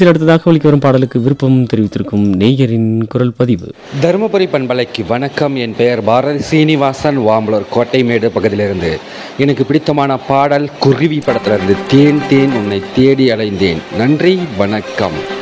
நிகழ்ச்சியில் அடுத்ததாக ஒலிக்க வரும் பாடலுக்கு விருப்பம் தெரிவித்திருக்கும் நேயரின் குரல் பதிவு. தருமபுரி பண்பலைக்கு வணக்கம். என் பெயர் பாரதி சீனிவாசன், வாம்பலூர் கோட்டைமேடு பகுதியிலிருந்து. எனக்கு பிடித்தமான பாடல் குருவி படத்திலிருந்து தேன் தேன் உன்னை தேடி அலைந்தேன். நன்றி, வணக்கம்.